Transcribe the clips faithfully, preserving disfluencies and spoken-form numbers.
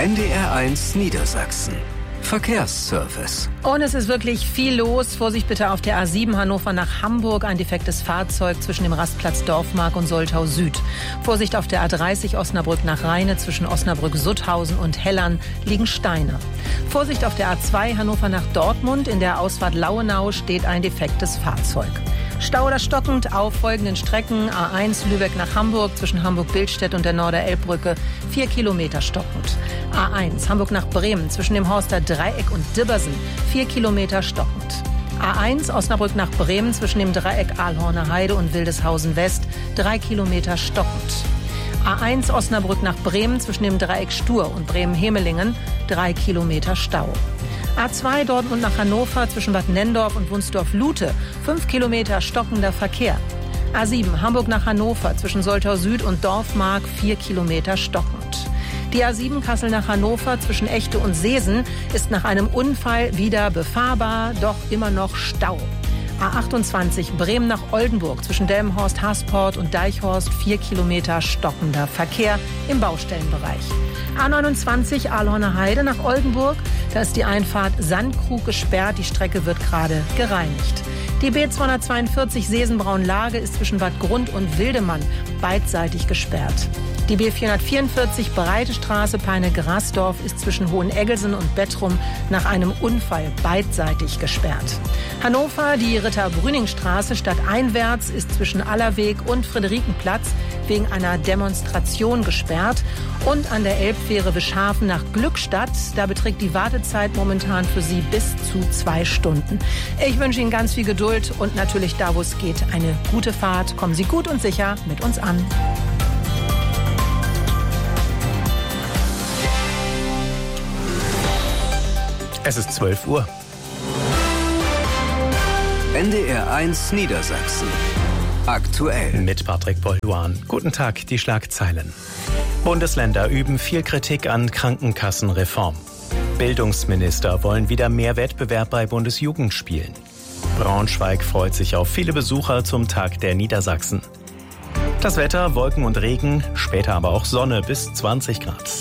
N D R eins Niedersachsen. Verkehrsservice. Und es ist wirklich viel los. Vorsicht bitte auf der A sieben Hannover nach Hamburg. Ein defektes Fahrzeug zwischen dem Rastplatz Dorfmark und Soltau Süd. Vorsicht auf der A dreißig Osnabrück nach Rheine. Zwischen Osnabrück-Sutthausen und Hellern liegen Steine. Vorsicht auf der A zwei Hannover nach Dortmund. In der Ausfahrt Lauenau steht ein defektes Fahrzeug. Stau oder stockend auf folgenden Strecken. A eins Lübeck nach Hamburg zwischen Hamburg-Bildstedt und der Norder-Elbbrücke. Vier Kilometer stockend. A eins Hamburg nach Bremen zwischen dem Horster Dreieck und Dibbersen. Vier Kilometer stockend. A eins Osnabrück nach Bremen zwischen dem Dreieck Ahlhorner Heide und Wildeshausen West. Drei Kilometer stockend. A eins Osnabrück nach Bremen zwischen dem Dreieck Stur und Bremen-Hemelingen. Drei Kilometer Stau. A zwei Dortmund nach Hannover zwischen Bad Nenndorf und Wunsdorf-Lute. Fünf Kilometer stockender Verkehr. A sieben Hamburg nach Hannover zwischen Soltau Süd und Dorfmark. Vier Kilometer stockend. Die A sieben Kassel nach Hannover zwischen Echte und Seesen ist nach einem Unfall wieder befahrbar, doch immer noch Stau. A achtundzwanzig Bremen nach Oldenburg zwischen Delmenhorst, Hasport und Deichhorst. Vier Kilometer stockender Verkehr im Baustellenbereich. A neunundzwanzig Ahlhorner Heide nach Oldenburg. Da ist die Einfahrt Sandkrug gesperrt. Die Strecke wird gerade gereinigt. Die B zweihundertzweiundvierzig Sesenbraun-Lage ist zwischen Bad Grund und Wildemann beidseitig gesperrt. Die B vierhundertvierundvierzig Breite Straße Peine-Grasdorf ist zwischen Hoheneggelsen und Bettrum nach einem Unfall beidseitig gesperrt. Hannover, die Ritter-Brüning-Straße stadteinwärts ist zwischen Allerweg und Friederikenplatz wegen einer Demonstration gesperrt. Und an der Elbfähre Bischhafen nach Glückstadt, da beträgt die Wartezeit momentan für Sie bis zu zwei Stunden. Ich wünsche Ihnen ganz viel Geduld und natürlich da, wo es geht, eine gute Fahrt. Kommen Sie gut und sicher mit uns an. Es ist zwölf Uhr. N D R eins Niedersachsen. Aktuell. Mit Patrick Bolduan. Guten Tag, die Schlagzeilen. Bundesländer üben viel Kritik an Krankenkassenreform. Bildungsminister wollen wieder mehr Wettbewerb bei Bundesjugendspielen. Braunschweig freut sich auf viele Besucher zum Tag der Niedersachsen. Das Wetter, Wolken und Regen, später aber auch Sonne bis zwanzig Grad.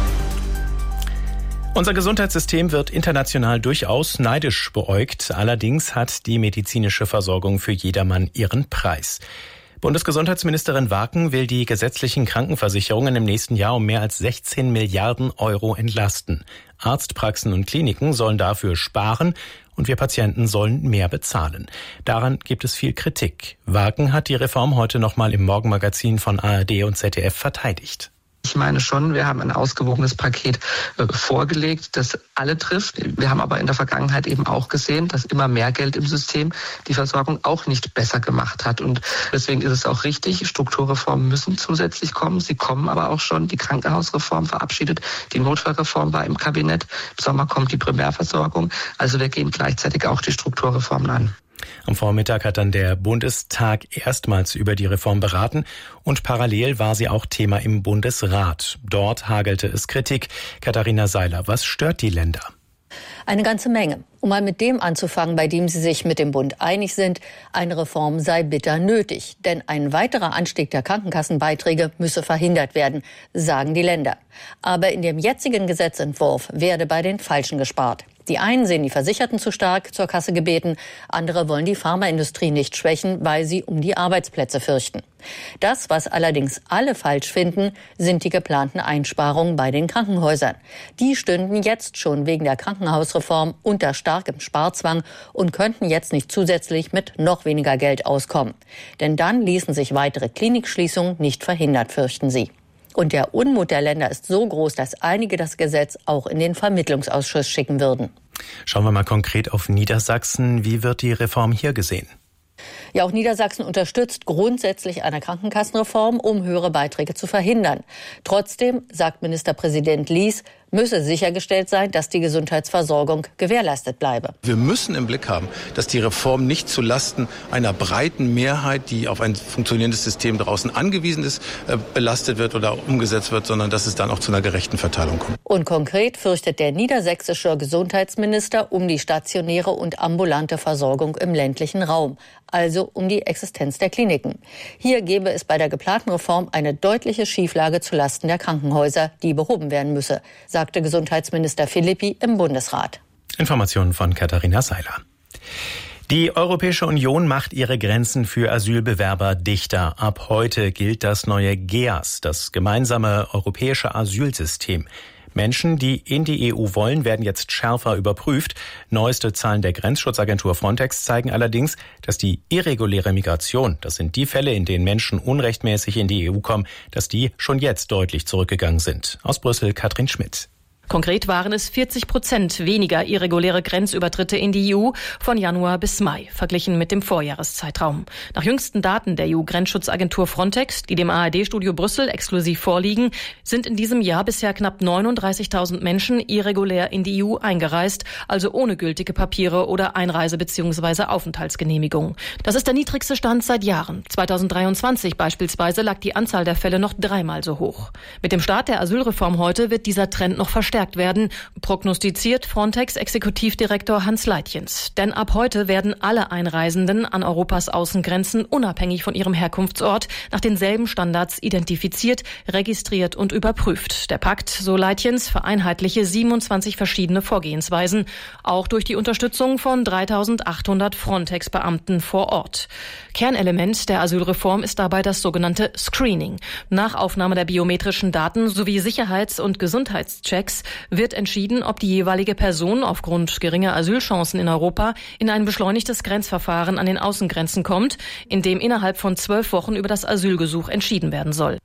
Unser Gesundheitssystem wird international durchaus neidisch beäugt. Allerdings hat die medizinische Versorgung für jedermann ihren Preis. Bundesgesundheitsministerin Waken will die gesetzlichen Krankenversicherungen im nächsten Jahr um mehr als sechzehn Milliarden Euro entlasten. Arztpraxen und Kliniken sollen dafür sparen und wir Patienten sollen mehr bezahlen. Daran gibt es viel Kritik. Waken hat die Reform heute nochmal im Morgenmagazin von A R D und Z D F verteidigt. Ich meine schon, wir haben ein ausgewogenes Paket äh, vorgelegt, das alle trifft. Wir haben aber in der Vergangenheit eben auch gesehen, dass immer mehr Geld im System die Versorgung auch nicht besser gemacht hat. Und deswegen ist es auch richtig, Strukturreformen müssen zusätzlich kommen. Sie kommen aber auch schon. Die Krankenhausreform verabschiedet, die Notfallreform war im Kabinett. Im Sommer kommt die Primärversorgung. Also wir gehen gleichzeitig auch die Strukturreformen an. Am Vormittag hat dann der Bundestag erstmals über die Reform beraten und parallel war sie auch Thema im Bundesrat. Dort hagelte es Kritik. Katharina Seiler, was stört die Länder? Eine ganze Menge. Um mal mit dem anzufangen, bei dem sie sich mit dem Bund einig sind, eine Reform sei bitter nötig. Denn ein weiterer Anstieg der Krankenkassenbeiträge müsse verhindert werden, sagen die Länder. Aber in dem jetzigen Gesetzentwurf werde bei den Falschen gespart. Die einen sehen die Versicherten zu stark zur Kasse gebeten, andere wollen die Pharmaindustrie nicht schwächen, weil sie um die Arbeitsplätze fürchten. Das, was allerdings alle falsch finden, sind die geplanten Einsparungen bei den Krankenhäusern. Die stünden jetzt schon wegen der Krankenhausreform unter starkem Sparzwang und könnten jetzt nicht zusätzlich mit noch weniger Geld auskommen. Denn dann ließen sich weitere Klinikschließungen nicht verhindert, fürchten sie. Und der Unmut der Länder ist so groß, dass einige das Gesetz auch in den Vermittlungsausschuss schicken würden. Schauen wir mal konkret auf Niedersachsen. Wie wird die Reform hier gesehen? Ja, auch Niedersachsen unterstützt grundsätzlich eine Krankenkassenreform, um höhere Beiträge zu verhindern. Trotzdem, sagt Ministerpräsident Lies, müsse sichergestellt sein, dass die Gesundheitsversorgung gewährleistet bleibe. Wir müssen im Blick haben, dass die Reform nicht zulasten einer breiten Mehrheit, die auf ein funktionierendes System draußen angewiesen ist, belastet wird oder umgesetzt wird, sondern dass es dann auch zu einer gerechten Verteilung kommt. Und konkret fürchtet der niedersächsische Gesundheitsminister um die stationäre und ambulante Versorgung im ländlichen Raum, also um die Existenz der Kliniken. Hier gäbe es bei der geplanten Reform eine deutliche Schieflage zulasten der Krankenhäuser, die behoben werden müsse, sagte Gesundheitsminister Philippi im Bundesrat. Informationen von Katharina Seiler. Die Europäische Union macht ihre Grenzen für Asylbewerber dichter. Ab heute gilt das neue G E A S, das gemeinsame europäische Asylsystem. Menschen, die in die E U wollen, werden jetzt schärfer überprüft. Neueste Zahlen der Grenzschutzagentur Frontex zeigen allerdings, dass die irreguläre Migration, das sind die Fälle, in denen Menschen unrechtmäßig in die E U kommen, dass die schon jetzt deutlich zurückgegangen sind. Aus Brüssel Katrin Schmidt. Konkret waren es vierzig Prozent weniger irreguläre Grenzübertritte in die E U von Januar bis Mai, verglichen mit dem Vorjahreszeitraum. Nach jüngsten Daten der E U-Grenzschutzagentur Frontex, die dem A R D-Studio Brüssel exklusiv vorliegen, sind in diesem Jahr bisher knapp neununddreißigtausend Menschen irregulär in die E U eingereist, also ohne gültige Papiere oder Einreise- bzw. Aufenthaltsgenehmigung. Das ist der niedrigste Stand seit Jahren. zweitausenddreiundzwanzig beispielsweise lag die Anzahl der Fälle noch dreimal so hoch. Mit dem Start der Asylreform heute wird dieser Trend noch verstärkt werden, prognostiziert Frontex-Exekutivdirektor Hans Leitjens. Denn ab heute werden alle Einreisenden an Europas Außengrenzen unabhängig von ihrem Herkunftsort nach denselben Standards identifiziert, registriert und überprüft. Der Pakt, so Leitjens, vereinheitliche siebenundzwanzig verschiedene Vorgehensweisen, auch durch die Unterstützung von dreitausendachthundert Frontex-Beamten vor Ort. Kernelement der Asylreform ist dabei das sogenannte Screening. Nach Aufnahme der biometrischen Daten sowie Sicherheits- und Gesundheitschecks wird entschieden, ob die jeweilige Person aufgrund geringer Asylchancen in Europa in ein beschleunigtes Grenzverfahren an den Außengrenzen kommt, in dem innerhalb von zwölf Wochen über das Asylgesuch entschieden werden soll.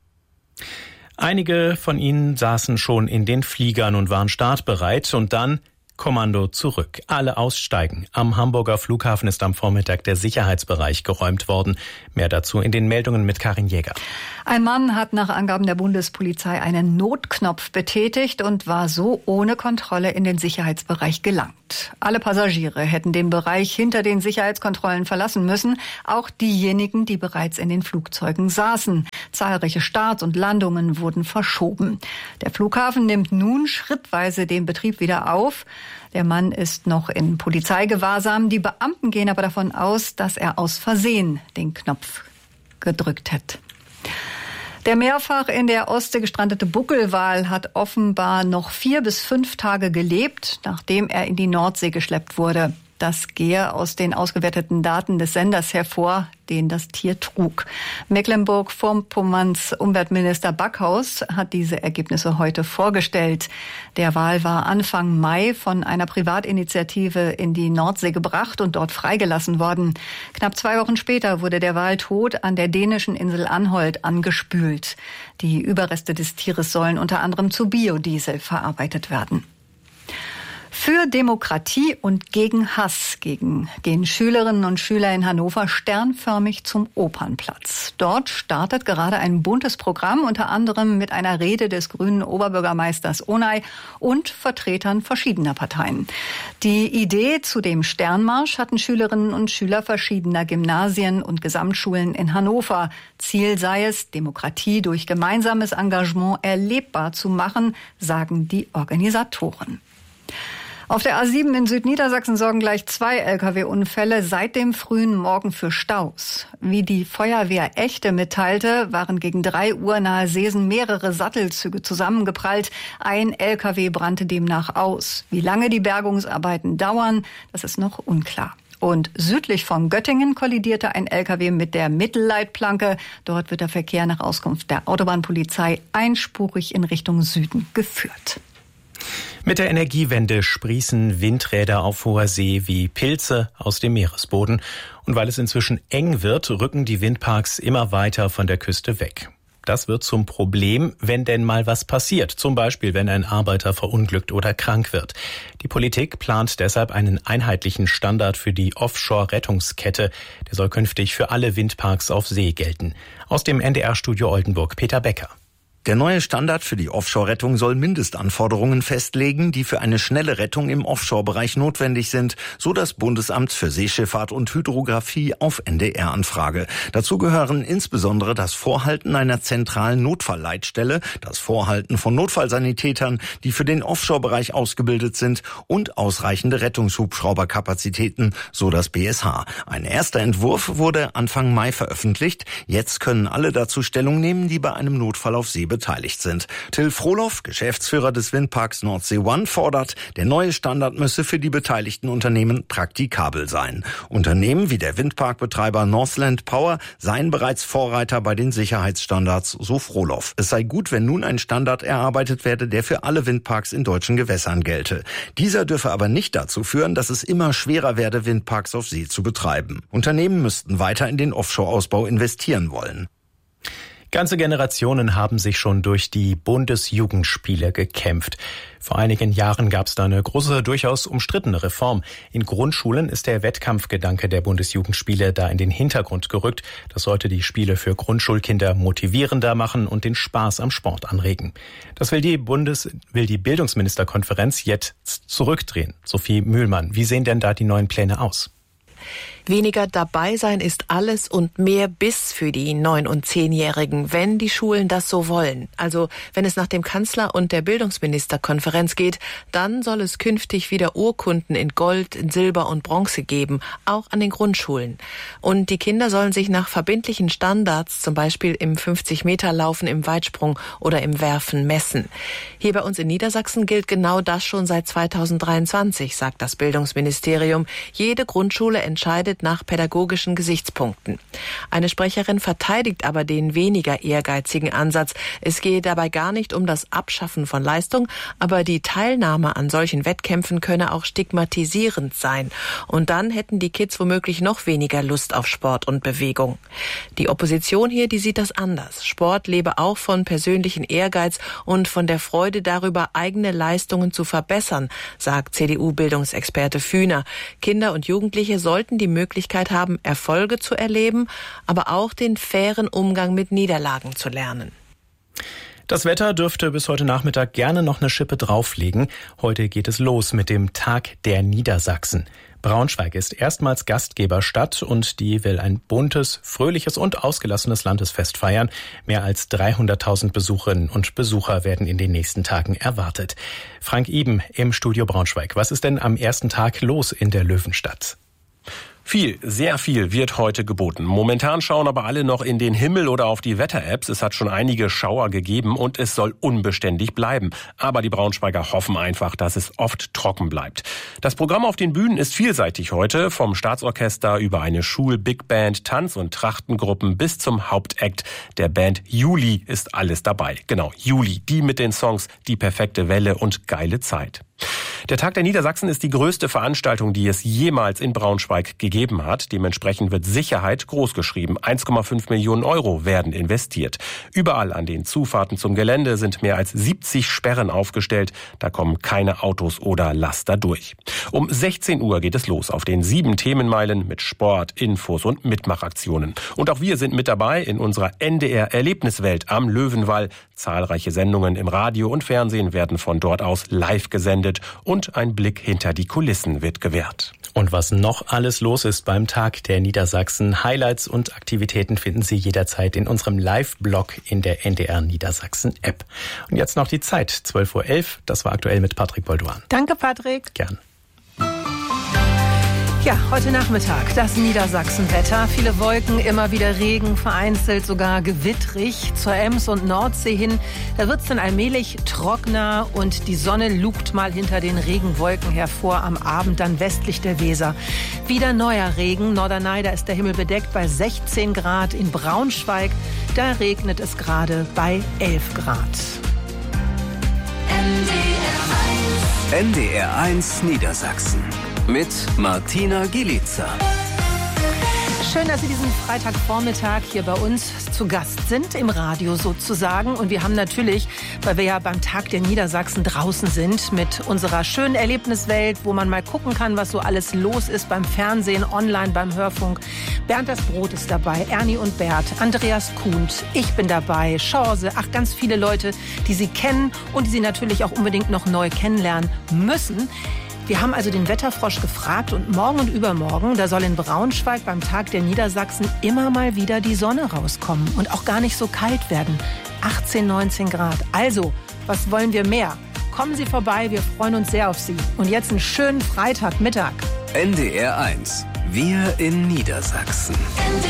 Einige von ihnen saßen schon in den Fliegern und waren startbereit und dann Kommando zurück. Alle aussteigen. Am Hamburger Flughafen ist am Vormittag der Sicherheitsbereich geräumt worden. Mehr dazu in den Meldungen mit Karin Jäger. Ein Mann hat nach Angaben der Bundespolizei einen Notknopf betätigt und war so ohne Kontrolle in den Sicherheitsbereich gelangt. Alle Passagiere hätten den Bereich hinter den Sicherheitskontrollen verlassen müssen, auch diejenigen, die bereits in den Flugzeugen saßen. Zahlreiche Starts und Landungen wurden verschoben. Der Flughafen nimmt nun schrittweise den Betrieb wieder auf. Der Mann ist noch in Polizeigewahrsam. Die Beamten gehen aber davon aus, dass er aus Versehen den Knopf gedrückt hat. Der mehrfach in der Ostsee gestrandete Buckelwal hat offenbar noch vier bis fünf Tage gelebt, nachdem er in die Nordsee geschleppt wurde. Das gehe aus den ausgewerteten Daten des Senders hervor, den das Tier trug. Mecklenburg-Vorpommerns Umweltminister Backhaus hat diese Ergebnisse heute vorgestellt. Der Wal war Anfang Mai von einer Privatinitiative in die Nordsee gebracht und dort freigelassen worden. Knapp zwei Wochen später wurde der Wal tot an der dänischen Insel Anholt angespült. Die Überreste des Tieres sollen unter anderem zu Biodiesel verarbeitet werden. Für Demokratie und gegen Hass gegen, gehen Schülerinnen und Schüler in Hannover sternförmig zum Opernplatz. Dort startet gerade ein buntes Programm, unter anderem mit einer Rede des grünen Oberbürgermeisters Onay und Vertretern verschiedener Parteien. Die Idee zu dem Sternmarsch hatten Schülerinnen und Schüler verschiedener Gymnasien und Gesamtschulen in Hannover. Ziel sei es, Demokratie durch gemeinsames Engagement erlebbar zu machen, sagen die Organisatoren. Auf der A sieben in Südniedersachsen sorgen gleich zwei L K W-Unfälle seit dem frühen Morgen für Staus. Wie die Feuerwehr Echte mitteilte, waren gegen drei Uhr nahe Seesen mehrere Sattelzüge zusammengeprallt. Ein L K W brannte demnach aus. Wie lange die Bergungsarbeiten dauern, das ist noch unklar. Und südlich von Göttingen kollidierte ein L K W mit der Mittelleitplanke. Dort wird der Verkehr nach Auskunft der Autobahnpolizei einspurig in Richtung Süden geführt. Mit der Energiewende sprießen Windräder auf hoher See wie Pilze aus dem Meeresboden. Und weil es inzwischen eng wird, rücken die Windparks immer weiter von der Küste weg. Das wird zum Problem, wenn denn mal was passiert. Zum Beispiel, wenn ein Arbeiter verunglückt oder krank wird. Die Politik plant deshalb einen einheitlichen Standard für die Offshore-Rettungskette. Der soll künftig für alle Windparks auf See gelten. Aus dem N D R-Studio Oldenburg, Peter Becker. Der neue Standard für die Offshore-Rettung soll Mindestanforderungen festlegen, die für eine schnelle Rettung im Offshore-Bereich notwendig sind, so das Bundesamt für Seeschifffahrt und Hydrographie auf N D R-Anfrage. Dazu gehören insbesondere das Vorhalten einer zentralen Notfallleitstelle, das Vorhalten von Notfallsanitätern, die für den Offshore-Bereich ausgebildet sind, und ausreichende Rettungshubschrauberkapazitäten, so das B S H. Ein erster Entwurf wurde Anfang Mai veröffentlicht. Jetzt können alle dazu Stellung nehmen, die bei einem Notfall auf See beteiligt sind. Till Frohloff, Geschäftsführer des Windparks Nordsee One, fordert, der neue Standard müsse für die beteiligten Unternehmen praktikabel sein. Unternehmen wie der Windparkbetreiber Northland Power seien bereits Vorreiter bei den Sicherheitsstandards, so Frohloff. Es sei gut, wenn nun ein Standard erarbeitet werde, der für alle Windparks in deutschen Gewässern gelte. Dieser dürfe aber nicht dazu führen, dass es immer schwerer werde, Windparks auf See zu betreiben. Unternehmen müssten weiter in den Offshore-Ausbau investieren wollen. Ganze Generationen haben sich schon durch die Bundesjugendspiele gekämpft. Vor einigen Jahren gab es da eine große, durchaus umstrittene Reform. In Grundschulen ist der Wettkampfgedanke der Bundesjugendspiele da in den Hintergrund gerückt. Das sollte die Spiele für Grundschulkinder motivierender machen und den Spaß am Sport anregen. Das will die Bundes, will die Bildungsministerkonferenz jetzt zurückdrehen. Sophie Mühlmann, wie sehen denn da die neuen Pläne aus? Weniger dabei sein ist alles und mehr Biss für die neun- und zehnjährigen, wenn die Schulen das so wollen. Also wenn es nach dem Kanzler und der Bildungsministerkonferenz geht, dann soll es künftig wieder Urkunden in Gold, in Silber und Bronze geben, auch an den Grundschulen. Und die Kinder sollen sich nach verbindlichen Standards, zum Beispiel im fünfzig-Meter-Laufen, im Weitsprung oder im Werfen, messen. Hier bei uns in Niedersachsen gilt genau das schon seit zweitausenddreiundzwanzig, sagt das Bildungsministerium. Jede Grundschule entscheidet nach pädagogischen Gesichtspunkten. Eine Sprecherin verteidigt aber den weniger ehrgeizigen Ansatz. Es gehe dabei gar nicht um das Abschaffen von Leistung, aber die Teilnahme an solchen Wettkämpfen könne auch stigmatisierend sein. Und dann hätten die Kids womöglich noch weniger Lust auf Sport und Bewegung. Die Opposition hier, die sieht das anders. Sport lebe auch von persönlichen Ehrgeiz und von der Freude darüber, eigene Leistungen zu verbessern, sagt C D U-Bildungsexperte Fühner. Kinder und Jugendliche sollten die Möglichkeit haben, Erfolge zu erleben, aber auch den fairen Umgang mit Niederlagen zu lernen. Das Wetter dürfte bis heute Nachmittag gerne noch eine Schippe drauflegen. Heute geht es los mit dem Tag der Niedersachsen. Braunschweig ist erstmals Gastgeberstadt und die will ein buntes, fröhliches und ausgelassenes Landesfest feiern. Mehr als dreihunderttausend Besucherinnen und Besucher werden in den nächsten Tagen erwartet. Frank Iben im Studio Braunschweig. Was ist denn am ersten Tag los in der Löwenstadt? Viel, sehr viel wird heute geboten. Momentan schauen aber alle noch in den Himmel oder auf die Wetter-Apps. Es hat schon einige Schauer gegeben und es soll unbeständig bleiben. Aber die Braunschweiger hoffen einfach, dass es oft trocken bleibt. Das Programm auf den Bühnen ist vielseitig heute. Vom Staatsorchester über eine Schul-Big-Band, Tanz- und Trachtengruppen bis zum Hauptakt der Band Juli ist alles dabei. Genau, Juli, die mit den Songs Die perfekte Welle und Geile Zeit. Der Tag der Niedersachsen ist die größte Veranstaltung, die es jemals in Braunschweig gegeben hat. Dementsprechend wird Sicherheit großgeschrieben. eins Komma fünf Millionen Euro werden investiert. Überall an den Zufahrten zum Gelände sind mehr als siebzig Sperren aufgestellt. Da kommen keine Autos oder Laster durch. Um sechzehn Uhr geht es los auf den sieben Themenmeilen mit Sport, Infos und Mitmachaktionen. Und auch wir sind mit dabei in unserer N D R-Erlebniswelt am Löwenwall. Zahlreiche Sendungen im Radio und Fernsehen werden von dort aus live gesendet und ein Blick hinter die Kulissen wird gewährt. Und was noch alles los ist beim Tag der Niedersachsen, Highlights und Aktivitäten finden Sie jederzeit in unserem Live-Blog in der N D R Niedersachsen-App. Und jetzt noch die Zeit, zwölf Uhr elf, das war aktuell mit Patrick Bolduan. Danke, Patrick. Gern. Ja, heute Nachmittag das Niedersachsenwetter. Viele Wolken, immer wieder Regen, vereinzelt sogar gewittrig. Zur Ems und Nordsee hin, da wird's dann allmählich trockener und die Sonne lugt mal hinter den Regenwolken hervor. Am Abend dann westlich der Weser. Wieder neuer Regen. Norderney, da ist der Himmel bedeckt bei sechzehn Grad. In Braunschweig, da regnet es gerade bei elf Grad. N D R eins Niedersachsen mit Martina Gielica. Schön, dass Sie diesen Freitagvormittag hier bei uns zu Gast sind, im Radio sozusagen. Und wir haben natürlich, weil wir ja beim Tag der Niedersachsen draußen sind, mit unserer schönen Erlebniswelt, wo man mal gucken kann, was so alles los ist beim Fernsehen, online, beim Hörfunk. Bernd das Brot ist dabei, Ernie und Bert, Andreas Kuhnt, ich bin dabei, Chance, ach, ganz viele Leute, die Sie kennen und die Sie natürlich auch unbedingt noch neu kennenlernen müssen. Wir haben also den Wetterfrosch gefragt und morgen und übermorgen, da soll in Braunschweig beim Tag der Niedersachsen immer mal wieder die Sonne rauskommen und auch gar nicht so kalt werden. achtzehn, neunzehn Grad. Also, was wollen wir mehr? Kommen Sie vorbei, wir freuen uns sehr auf Sie. Und jetzt einen schönen Freitagmittag. N D R eins. Wir in Niedersachsen.